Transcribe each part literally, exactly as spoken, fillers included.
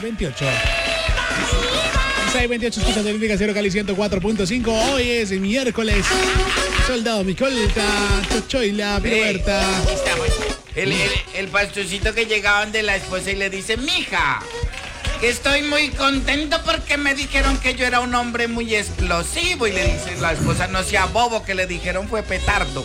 veintiocho. seis veintiocho, escuchas el Indicacero Cali ciento cuatro punto cinco. Hoy es miércoles. Soldado Micolta, Chochoila, Piruberta. El, el, el pastorcito que llegaba donde la esposa y le dice: mija, que estoy muy contento porque me dijeron que yo era un hombre muy explosivo. Y le dice la esposa: no sea bobo, que le dijeron fue petardo.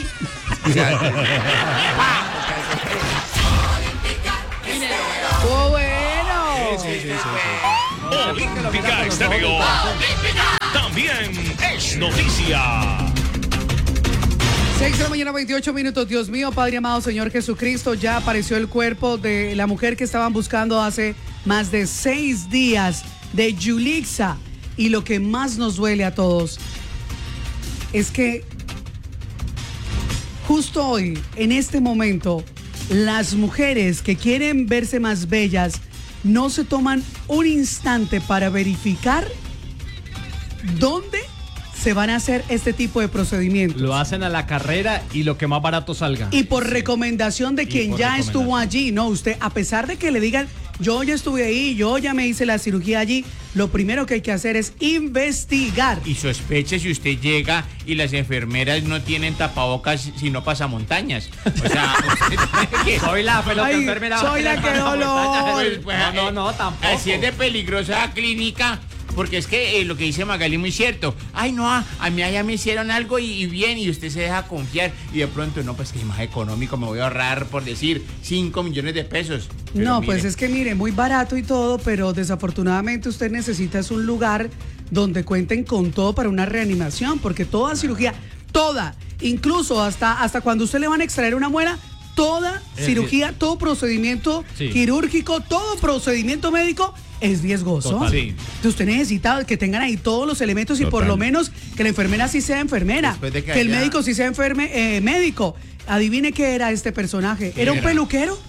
¡Oh, bueno! Sí, sí, sí, sí. Olímpica Estéreo también es noticia. seis de la mañana, veintiocho minutos. Dios mío, Padre amado, Señor Jesucristo, ya apareció el cuerpo de la mujer que estaban buscando hace más de seis días, de Yulixa. Y lo que más nos duele a todos es que justo hoy, en este momento, las mujeres que quieren verse más bellas no se toman un instante para verificar dónde se van a hacer este tipo de procedimientos. Lo hacen a la carrera y lo que más barato salga. Y por recomendación de quien ya estuvo allí, no, usted, a pesar de que le digan, yo ya estuve ahí, yo ya me hice la cirugía allí, lo primero que hay que hacer es investigar. Y sospeche si usted llega y las enfermeras no tienen tapabocas sino pasamontañas. O sea, usted soy la pelota Ay, enfermera. soy la que dolor. Pues, pues, No, no, no, tampoco. Así es de peligrosa la clínica. Porque es que eh, lo que dice Magali es muy cierto. Ay, no, a, a mí allá me hicieron algo y, y bien, y usted se deja confiar. Y de pronto, no, pues que es más económico, me voy a ahorrar, por decir, cinco millones de pesos. Pero no, mire, pues es que mire, muy barato y todo, pero desafortunadamente usted necesita es un lugar donde cuenten con todo para una reanimación, porque toda cirugía, toda, incluso hasta, hasta cuando usted le van a extraer una muela, toda Es cirugía, bien. todo procedimiento Sí. quirúrgico, todo procedimiento médico es riesgoso. Total. Sí. Entonces usted necesita que tengan ahí todos los elementos y Total. por lo menos que la enfermera sí sea enfermera, Después de que, que el haya- médico sí sea enferme, eh, médico. Adivine qué era este personaje. ¿Era un era? peluquero?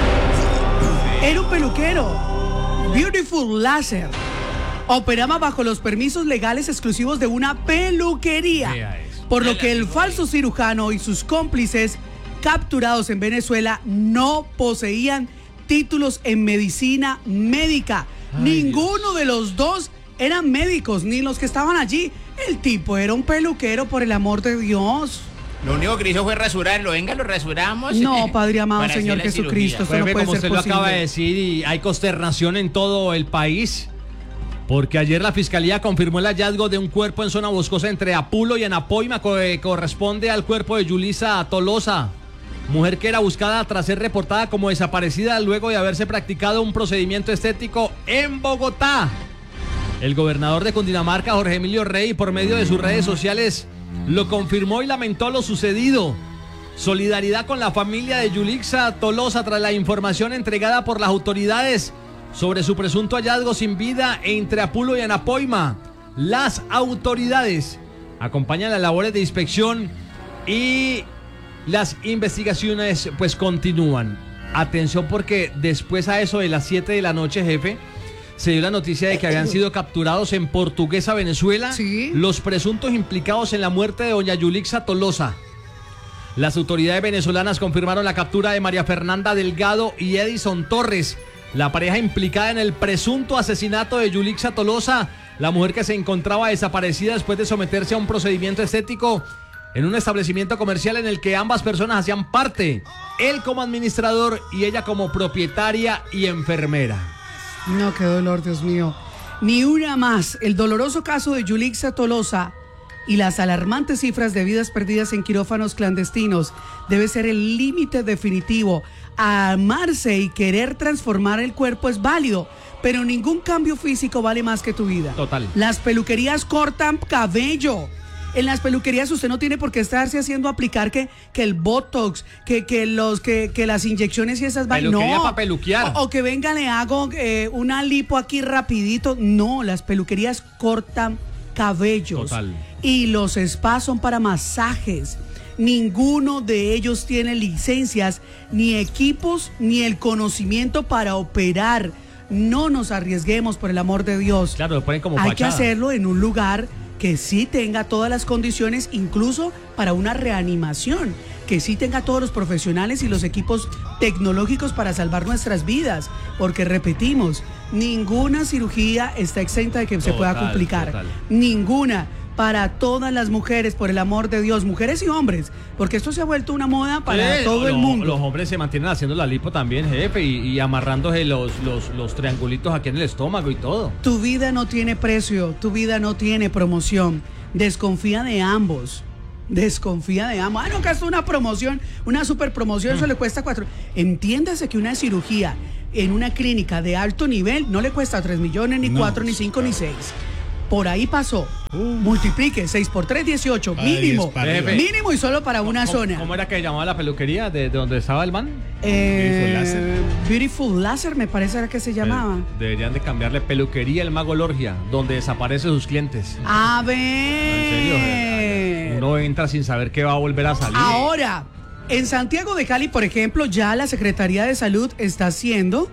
Era un peluquero. Beautiful Laser. Operaba bajo los permisos legales exclusivos de una peluquería. Vea eso. Por lo que el falso cirujano y sus cómplices capturados en Venezuela no poseían títulos en medicina médica. Ay, Ninguno de los dos eran médicos, ni los que estaban allí. El tipo era un peluquero, por el amor de Dios. Lo único que hizo fue rasurarlo. Venga, lo rasuramos. No, Padre amado, Para hacer Señor la Jesucristo. cirugía. Esto no Pues, puede como ser usted lo acaba posible. de decir, y hay consternación en todo el país, porque ayer la Fiscalía confirmó el hallazgo de un cuerpo en zona boscosa entre Apulo y Anapoima, que corresponde al cuerpo de Yulisa Tolosa, mujer que era buscada tras ser reportada como desaparecida luego de haberse practicado un procedimiento estético en Bogotá. El gobernador de Cundinamarca, Jorge Emilio Rey, por medio de sus redes sociales, lo confirmó y lamentó lo sucedido. Solidaridad con la familia de Yulixa Tolosa tras la información entregada por las autoridades sobre su presunto hallazgo sin vida entre Apulo y Anapoima. Las autoridades acompañan las labores de inspección y las investigaciones pues continúan. Atención, porque después a eso de las siete de la noche, jefe, se dio la noticia de que habían sido capturados en Portuguesa, Venezuela, Sí. los presuntos implicados en la muerte de doña Yulixa Tolosa. Las autoridades venezolanas confirmaron la captura de María Fernanda Delgado y Edison Torres, la pareja implicada en el presunto asesinato de Yulixa Tolosa, la mujer que se encontraba desaparecida después de someterse a un procedimiento estético en un establecimiento comercial en el que ambas personas hacían parte, él como administrador y ella como propietaria y enfermera. No, qué dolor, Dios mío. Ni una más. El doloroso caso de Yulixa Tolosa y las alarmantes cifras de vidas perdidas en quirófanos clandestinos debe ser el límite definitivo. Amarse y querer transformar el cuerpo es válido, pero ningún cambio físico vale más que tu vida. Total. Las peluquerías cortan cabello. En las peluquerías usted no tiene por qué estarse haciendo aplicar que, que el botox, que, que, los, que, que las inyecciones y esas vainas. Peluquería No. pa' peluquear. O, o que venga, le hago eh, una lipo aquí rapidito. No, las peluquerías cortan cabellos. Total. Y los spas son para masajes. Ninguno de ellos tiene licencias, ni equipos, ni el conocimiento para operar. No nos arriesguemos, por el amor de Dios. Claro, lo ponen como Hay que fachada. hacerlo en un lugar que sí tenga todas las condiciones, incluso para una reanimación. que sí tenga todos los profesionales y los equipos tecnológicos para salvar nuestras vidas, porque repetimos, ninguna cirugía está exenta de que se Total, pueda complicar, total. ninguna. Para todas las mujeres, por el amor de Dios, mujeres y hombres, porque esto se ha vuelto una moda para Eh, todo lo- el mundo. Los hombres se mantienen haciendo la lipo también, jefe, y, y amarrándose los, los, los triangulitos aquí en el estómago y todo. Tu vida no tiene precio, tu vida no tiene promoción. Desconfía de ambos. Desconfía de ambos. Ah, no, que es una promoción, una super promoción, eso le cuesta cuatro. Entiéndase que una cirugía en una clínica de alto nivel no le cuesta tres millones, ni cuatro, ni cinco, ni seis. Por ahí pasó. Multiplique seis por tres, dieciocho. Para Mínimo. diez para arriba. Mínimo y solo para una ¿Cómo, zona. ¿Cómo era que llamaba la peluquería de, de donde estaba el man? Eh, Beautiful Laser. Beautiful Laser, me parece era que se llamaba. Deberían de cambiarle peluquería el Mago Lorgia, donde desaparecen sus clientes. A En serio, ver. uno entra sin saber qué va a volver a salir. Ahora, en Santiago de Cali, por ejemplo, ya la Secretaría de Salud está haciendo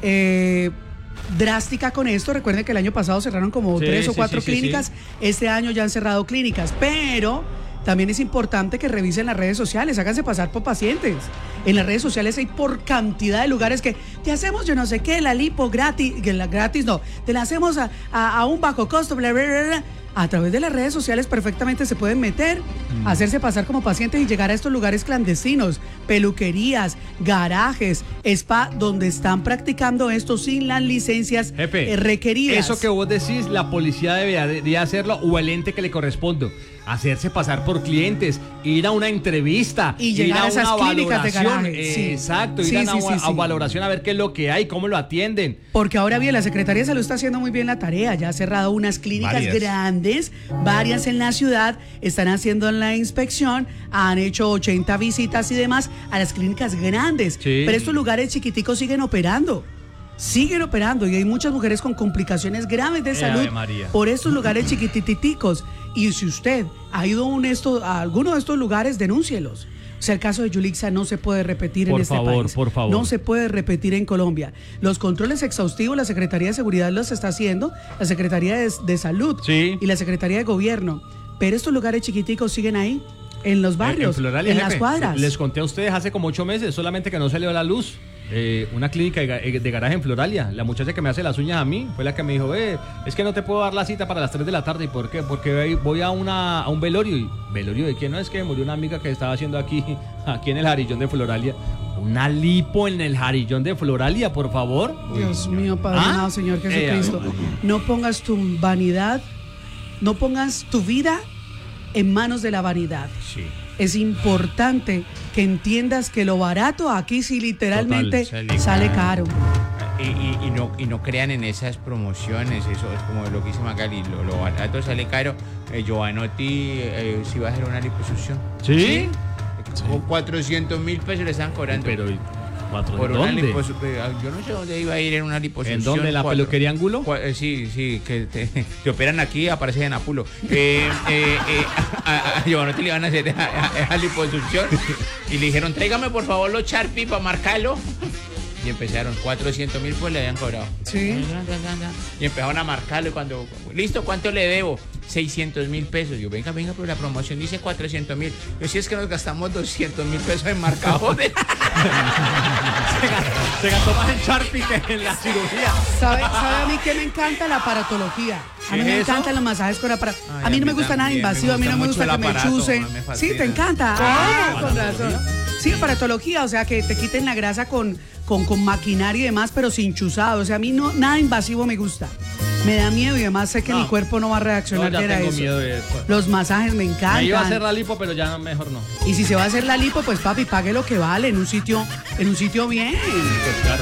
eh, drástica con esto. Recuerden que el año pasado cerraron como Sí, tres o sí, cuatro sí, sí, clínicas. Este año ya han cerrado clínicas, pero también es importante que revisen las redes sociales, háganse pasar por pacientes. En las redes sociales hay por cantidad de lugares que te hacemos yo no sé qué, la lipo gratis, que la gratis no, te la hacemos a, a- a un bajo costo, bla, bla, bla, bla. A través de las redes sociales perfectamente se pueden meter, Mm. hacerse pasar como pacientes y llegar a estos lugares clandestinos, peluquerías, garajes, spa, donde están practicando esto sin las licencias Jefe, eh, requeridas. eso que vos decís, la policía debería de hacerlo o el ente que le corresponda. Hacerse pasar por clientes, ir a una entrevista, Y ir llegar a a esas una clínicas de valoración. garaje, sí. eh, Exacto, ir Sí, a una sí, sí, a sí. valoración a ver qué es lo que hay, cómo lo atienden. Porque ahora bien, la Secretaría de Salud está haciendo muy bien la tarea. Ya ha cerrado unas clínicas Varias. grandes, varias en la ciudad. Están haciendo la inspección, han hecho ochenta visitas y demás a las clínicas grandes. Sí. Pero estos lugares chiquiticos siguen operando. Siguen operando y hay muchas mujeres con complicaciones graves de Eh, salud Ave María. por estos lugares chiquititicos. Y si usted ha ido a, un esto- a alguno de estos lugares, denúncielos. O sea, el caso de Yulixa no se puede repetir Por en este favor, país. por favor. No se puede repetir en Colombia. Los controles exhaustivos, la Secretaría de Seguridad los está haciendo, la Secretaría de, de Salud Sí. y la Secretaría de Gobierno. Pero estos lugares chiquiticos siguen ahí, en los barrios, En en, Floralia, las jefe, cuadras. Les conté a ustedes hace como ocho meses, solamente que no salió a la luz. Eh, una clínica de, ga- eh, de garaje en Floralia. La muchacha que me hace las uñas a mí fue la que me dijo, eh, es que no te puedo dar la cita para las tres de la tarde. ¿Y por qué? Porque voy- voy a, una, a un velorio. ¿Y velorio de quién? No, es que murió una amiga que estaba haciendo aquí, aquí en el Jarillón de Floralia. Una lipo en el Jarillón de Floralia, por favor. Dios mío, Padre ¿Ah? amado, Señor Eh, Jesucristo. Ave María. No pongas tu vanidad, no pongas tu vida en manos de la vanidad. Sí. Es importante que entiendas que lo barato aquí sí literalmente Total, sale sale caro. caro. Y, y- y no, y no crean en esas promociones, eso es como lo que dice Magali, lo, lo barato sale caro. Eh, Giovanotti eh, sí va a hacer una liposucción. ¿Sí? Con cuatrocientos mil pesos le están cobrando. Pero, ¿y cuatro, por ¿en una dónde? liposu- eh, yo no sé dónde iba a ir en una liposucción. ¿En dónde? ¿La Cuatro- peluquería Ángulo? cua- eh, sí, sí, que te, te operan aquí, aparece en Apulo. Eh, eh, eh, a, a Giovanotti le iban a hacer a- a- esa liposucción y le dijeron, tráigame por favor los Sharpie para marcarlo. Y empezaron, cuatrocientos mil pues le habían cobrado. Sí. Y empezaron a marcarlo y cuando, listo, ¿cuánto le debo? seiscientos mil pesos. Yo, venga, venga, pero la promoción dice cuatrocientos mil. Yo, sí es que nos gastamos doscientos mil pesos en marcadores. Se gastó más en Sharpie que en la cirugía. ¿Sabe, sabe a mí que me encanta la aparatología? A mí ¿Qué me es eso? encantan los masajes con aparato. Ay, A mí no me gusta nada también, me invasivo, a mí no me gusta gusta que mucho me el aparato, chusen. me Sí, fascina. te encanta. Ah, con razón. Sí, aparatología, o sea, que te quiten la grasa con, con, con maquinaria y demás, pero sin chuzado. O sea, a mí no, nada invasivo me gusta. Me da miedo y además sé que No. mi cuerpo no va a No, reaccionar ya bien a tengo eso. miedo de eso. Los masajes me encantan. Me iba a hacer la lipo, pero ya mejor no. Y si se va a hacer la lipo, pues papi, pague lo que vale en un sitio, en un sitio bien. Pues claro.